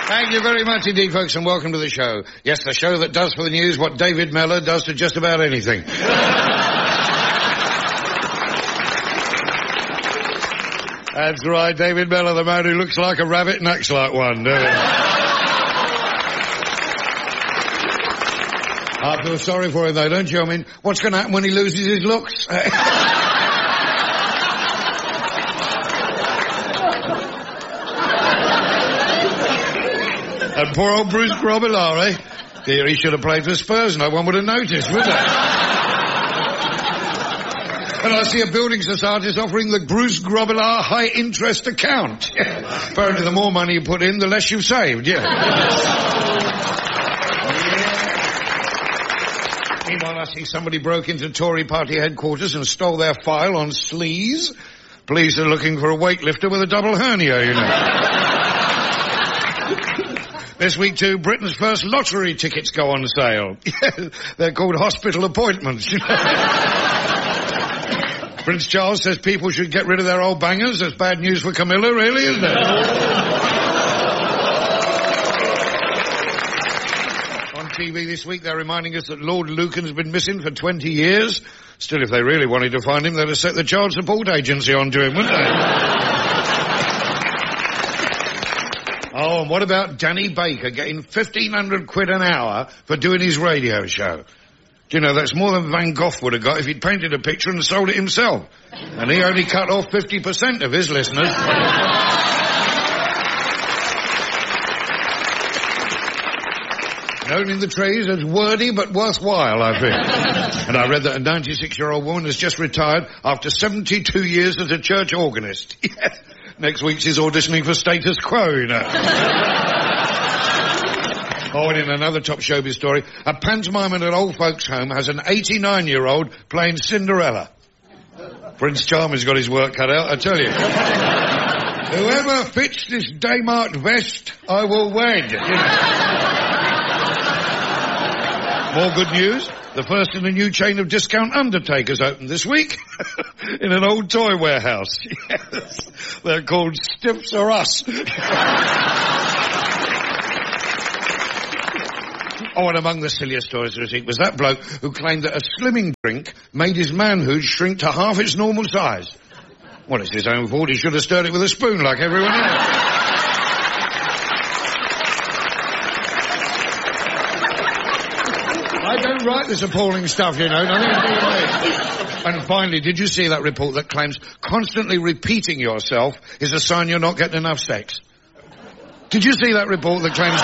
Thank you very much indeed, folks, and welcome to the show. Yes, the show that does for the news what David Mellor does to just about anything. That's right, David Mellor, the man who looks like a rabbit and acts like one, doesn't he? I feel sorry for him, though, don't you? I mean, what's going to happen when he loses his looks? And poor old Bruce Grobbelaar, eh? Dear, he should have played for Spurs. No one would have noticed, would they? And I see a building society's offering the Bruce Grobbelaar high interest account. Yeah. Apparently the more money you put in, the less you've saved, yeah. Meanwhile, I see somebody broke into Tory party headquarters and stole their file on sleaze. Police are looking for a weightlifter with a double hernia, you know. This week, too, Britain's first lottery tickets go on sale. They're called hospital appointments, you know. Prince Charles says people should get rid of their old bangers. That's bad news for Camilla, really, isn't it? On TV this week, they're reminding us that Lord Lucan's been missing for 20 years. Still, if they really wanted to find him, they'd have set the Child Support Agency onto him, wouldn't they? Oh, and what about Danny Baker getting 1,500 quid an hour for doing his radio show? Do you know, that's more than Van Gogh would have got if he'd painted a picture and sold it himself. And he only cut off 50% of his listeners. Known in the trades as wordy but worthwhile, I think. And I read that a 96-year-old woman has just retired after 72 years as a church organist. Yes. Next week she's auditioning for Status Quo, you know. Oh, and in another top showbiz story, a pantomime at an old folks' home has an 89-year-old playing Cinderella. Prince Charming's got his work cut out, I tell you. Whoever fits this Daymarked vest, I will wed. You know. More good news. The first in a new chain of discount undertakers opened this week in an old toy warehouse. Yes. They're called Stiffs or Us. Oh, and among the silliest stories this week was that bloke who claimed that a slimming drink made his manhood shrink to half its normal size. Well, it's his own fault. He should have stirred it with a spoon like everyone else. I don't write this appalling stuff, you know. Nothing to do with me. And finally, did you see that report that claims constantly repeating yourself is a sign you're not getting enough sex? Did you see that report that claims...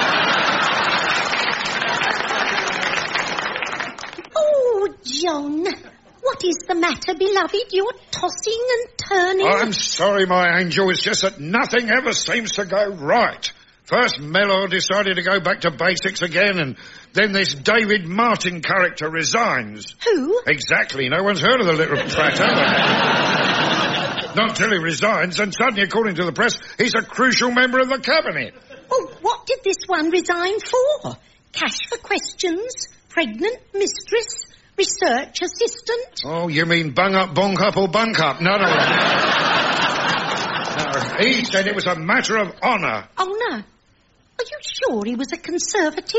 John, what is the matter, beloved? You're tossing and turning. I'm sorry, my angel. It's just that nothing ever seems to go right. First, Mellor decided to go back to basics again, and then this David Martin character resigns. Who? Exactly. No one's heard of the little prat, have they? Not until he resigns, and suddenly, according to the press, he's a crucial member of the cabinet. Oh, what did this one resign for? Cash for questions? Pregnant mistress? Research assistant? Oh, you mean bung up, bonk up, or bunk up? No. No, he said it was a matter of honour. Honour? Are you sure he was a Conservative?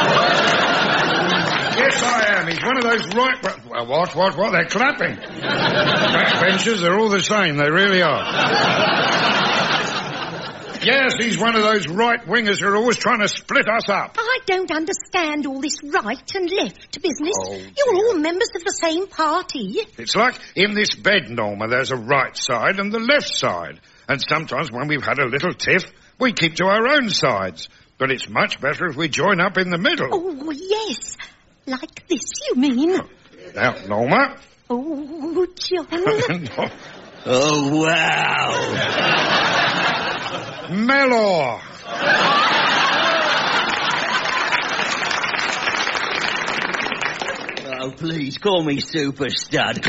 Yes, I am. He's one of those right... Well, what? They're clapping. Backbenchers, they're all the same. They really are. Yes, he's one of those right-wingers who are always trying to split us up. I don't understand all this right and left business. Oh, you're all members of the same party. It's like in this bed, Norma, there's a right side and the left side. And sometimes when we've had a little tiff, we keep to our own sides. But it's much better if we join up in the middle. Oh, yes. Like this, you mean? Now, Norma. Oh, John. No. Oh, wow. Mellor. Oh, please, call me Super Stud.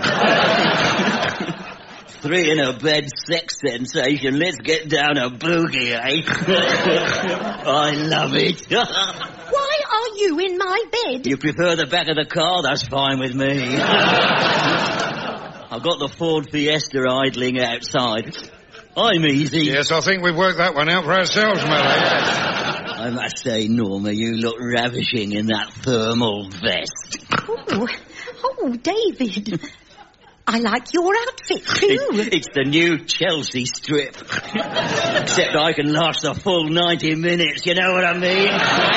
3 in a bed sex sensation. Let's get down a boogie, eh? I love it. Why are you in my bed? You prefer the back of the car? That's fine with me. I've got the Ford Fiesta idling outside. I'm easy. Yes, I think we've worked that one out for ourselves, Mello. I must say, Norma, you look ravishing in that thermal vest. Oh, David. I like your outfit, too. It's the new Chelsea strip. Except I can last the full 90 minutes, you know what I mean?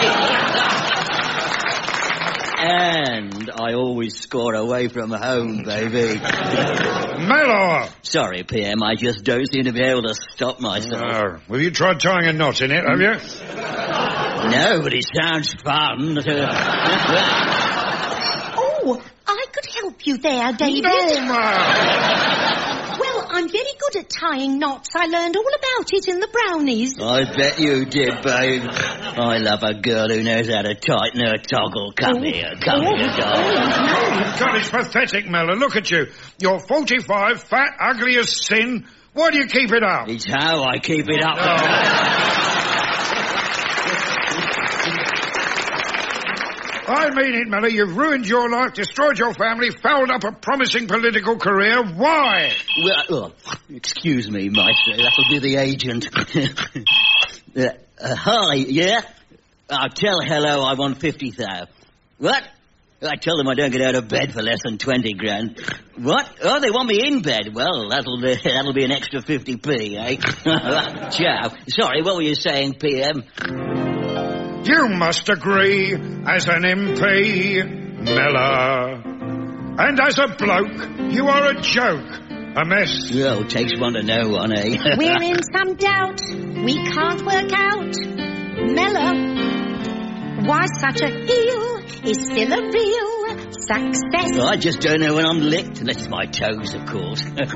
And I always score away from home, baby. Mello! Sorry, PM, I just don't seem to be able to stop myself. Well, you tried tying a knot in it, have you? No, but it sounds fun. Oh, I could help you there, David. Norma! Well, I'm very good at tying knots. I learned all about it in the Brownies. I bet you did, babe. I love a girl who knows how to tighten her toggle. Come here, darling. God, it's pathetic, Mello. Look at you. You're 45, fat, ugly as sin. Why do you keep it up? It's how I keep it up. I mean it, Mello. You've ruined your life, destroyed your family, fouled up a promising political career. Why? Well, excuse me, Maestro. That'll be the agent. Hi, yeah? I'll tell hello I want 50,000. What? I tell them I don't get out of bed for less than 20 grand. What? Oh, they want me in bed. Well, that'll be an extra 50p, eh? Ciao. Sorry, what were you saying, PM? You must agree, as an MP, Mello. And as a bloke, you are a joke. A mess. Well, takes one to know one, eh? We're in some doubt. We can't work out. Mello, why such a heel is still a real success. I just don't know when I'm licked, unless it's my toes, of course.